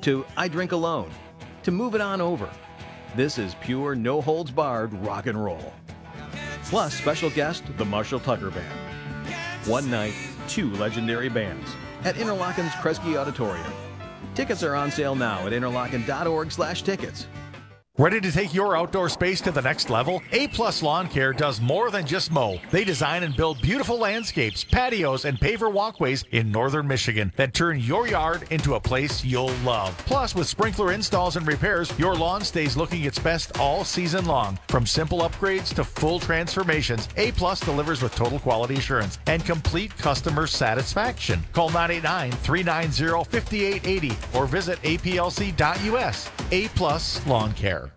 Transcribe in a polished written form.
to I Drink Alone to Move It On Over. This is pure, no-holds-barred rock and roll. Plus, special guest, the Marshall Tucker Band. One night, two legendary bands at Interlochen's Kresge Auditorium. Tickets are on sale now at interlochen.org/tickets. Ready to take your outdoor space to the next level? A-Plus Lawn Care does more than just mow. They design and build beautiful landscapes, patios, and paver walkways in northern Michigan that turn your yard into a place you'll love. Plus, with sprinkler installs and repairs, your lawn stays looking its best all season long. From simple upgrades to full transformations, A-Plus delivers with total quality assurance and complete customer satisfaction. Call 989-390-5880 or visit aplc.us. A-Plus Lawn Care.